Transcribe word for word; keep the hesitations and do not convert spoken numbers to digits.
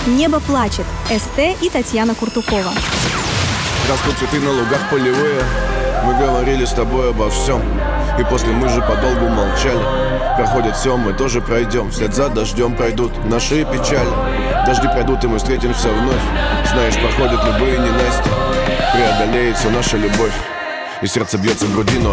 «Небо плачет», СТ и Татьяна Куртукова. Растут цветы на лугах полевые. Мы говорили с тобой обо всем, и после мы же подолгу молчали. Проходит все, мы тоже пройдем. Вслед за дождем пройдут наши печали. Дожди пройдут, и мы встретимся вновь. Знаешь, проходят любые ненасти. Преодолеет все наша любовь. И сердце бьется в груди, но